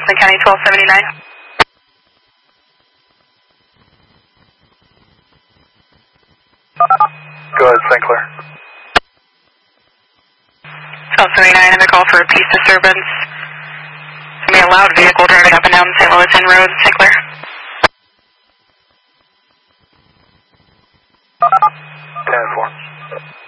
Jackson County 1279. Go ahead, St. Clair. 1279, I have a call for a peace disturbance. It's going to be a loud vehicle driving up and down St. Louis Inn Road, St. Clair.